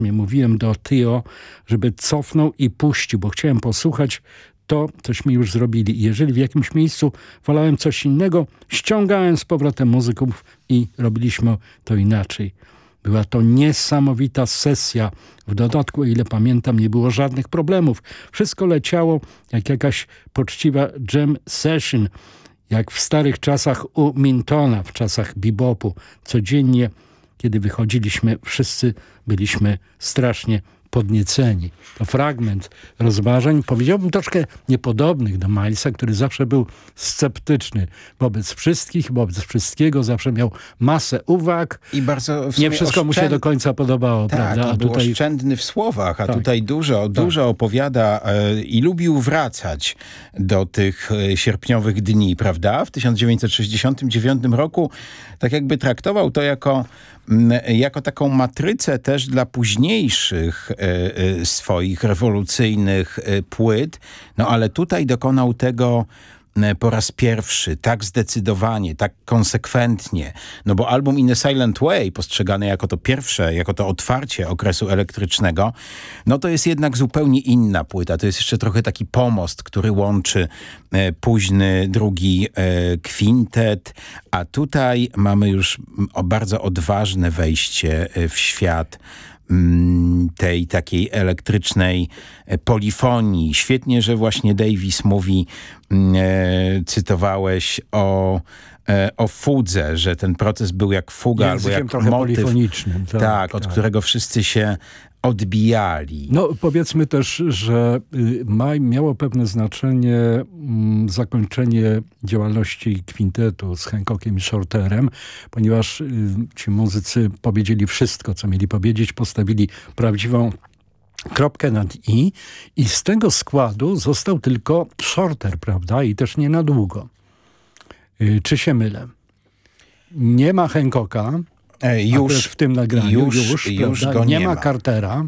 Mówiłem do Theo, żeby cofnął i puścił, bo chciałem posłuchać to, cośmy już zrobili. I jeżeli w jakimś miejscu wolałem coś innego, ściągałem z powrotem muzyków i robiliśmy to inaczej. Była to niesamowita sesja. W dodatku, o ile pamiętam, nie było żadnych problemów. Wszystko leciało jak jakaś poczciwa jam session, jak w starych czasach u Mintona, w czasach bebopu. Codziennie, kiedy wychodziliśmy, wszyscy byliśmy strasznie podnieceni. To fragment rozważań, powiedziałbym troszkę niepodobnych do Milesa, który zawsze był sceptyczny wobec wszystkich, wobec wszystkiego, zawsze miał masę uwag. I bardzo nie wszystko mu się do końca podobało, tak, prawda? A był oszczędny w słowach, a tak, tutaj dużo opowiada i lubił wracać do tych sierpniowych dni, prawda? W 1969 roku tak jakby traktował to jako taką matrycę też dla późniejszych swoich rewolucyjnych płyt, no ale tutaj dokonał tego po raz pierwszy, tak zdecydowanie, tak konsekwentnie. No bo album In a Silent Way, postrzegany jako to pierwsze, jako to otwarcie okresu elektrycznego, no to jest jednak zupełnie inna płyta. To jest jeszcze trochę taki pomost, który łączy późny drugi kwintet, a tutaj mamy już bardzo odważne wejście w świat tej takiej elektrycznej polifonii. Świetnie, że właśnie Davis mówi, cytowałeś o fudze, że ten proces był jak fuga, albo jak trochę motyw, polifonicznym. tak, od którego wszyscy się odbijali. No powiedzmy też, że maj miało pewne znaczenie zakończenie działalności kwintetu z Hancockiem i Shorterem, ponieważ ci muzycy powiedzieli wszystko, co mieli powiedzieć, postawili prawdziwą kropkę nad i z tego składu został tylko Shorter, prawda? I też nie na długo. Czy się mylę? Nie ma Hancocka, już w tym nagraniu, już go nie ma Cartera,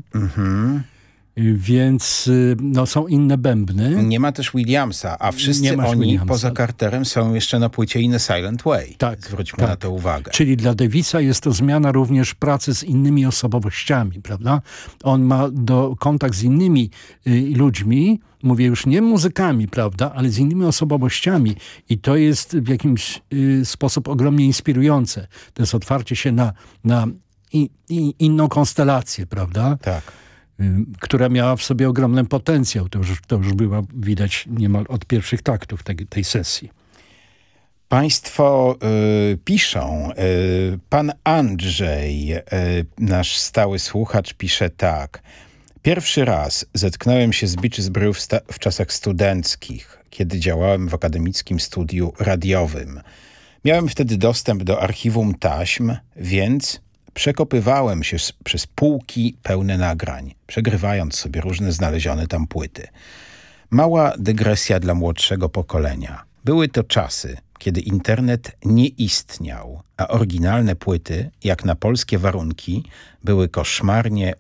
więc no, są inne bębny. Nie ma też Williamsa, a wszyscy oni poza Carterem są jeszcze na płycie In a Silent Way. Tak, zwróćmy na to uwagę. Czyli dla Davisa jest to zmiana również pracy z innymi osobowościami, prawda? On ma kontakt z innymi ludźmi, mówię już nie muzykami, prawda, ale z innymi osobowościami i to jest w jakimś sposób ogromnie inspirujące. To jest otwarcie się na inną konstelację, prawda? Tak. Która miała w sobie ogromny potencjał. To już było widać niemal od pierwszych taktów tej sesji. Państwo piszą, pan Andrzej, nasz stały słuchacz, pisze tak. Pierwszy raz zetknąłem się z Beaches Brew w czasach studenckich, kiedy działałem w akademickim studiu radiowym. Miałem wtedy dostęp do archiwum taśm, więc przekopywałem się przez półki pełne nagrań, przegrywając sobie różne znalezione tam płyty. Mała dygresja dla młodszego pokolenia. Były to czasy, kiedy internet nie istniał, a oryginalne płyty, jak na polskie warunki, były koszmarnie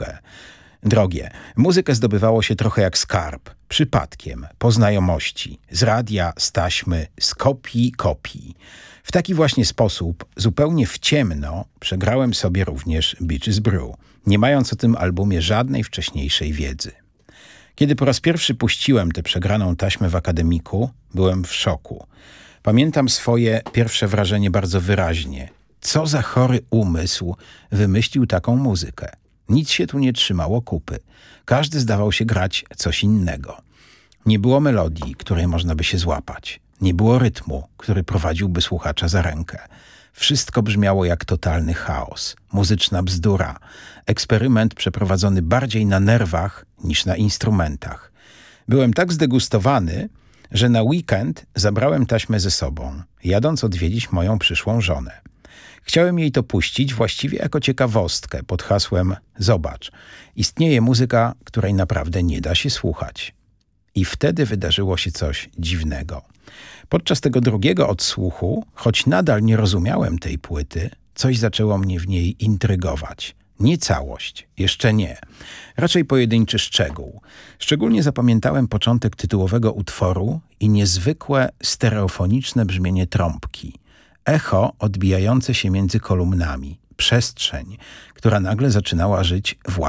drogie. Muzykę zdobywało się trochę jak skarb, przypadkiem, po znajomości, z radia, z taśmy, z kopii. W taki właśnie sposób, zupełnie w ciemno, przegrałem sobie również Beaches Brew, nie mając o tym albumie żadnej wcześniejszej wiedzy. Kiedy po raz pierwszy puściłem tę przegraną taśmę w akademiku, byłem w szoku. Pamiętam swoje pierwsze wrażenie bardzo wyraźnie. Co za chory umysł wymyślił taką muzykę? Nic się tu nie trzymało kupy. Każdy zdawał się grać coś innego. Nie było melodii, której można by się złapać. Nie było rytmu, który prowadziłby słuchacza za rękę. Wszystko brzmiało jak totalny chaos, muzyczna bzdura, eksperyment przeprowadzony bardziej na nerwach niż na instrumentach. Byłem tak zdegustowany, że na weekend zabrałem taśmę ze sobą, jadąc odwiedzić moją przyszłą żonę. Chciałem jej to puścić właściwie jako ciekawostkę pod hasłem „Zobacz, istnieje muzyka, której naprawdę nie da się słuchać”. I wtedy wydarzyło się coś dziwnego. Podczas tego drugiego odsłuchu, choć nadal nie rozumiałem tej płyty, coś zaczęło mnie w niej intrygować. Nie całość, jeszcze nie. Raczej pojedynczy szczegół. Szczególnie zapamiętałem początek tytułowego utworu i niezwykłe stereofoniczne brzmienie trąbki. Echo odbijające się między kolumnami. przestrzeń, która nagle zaczynała żyć własnym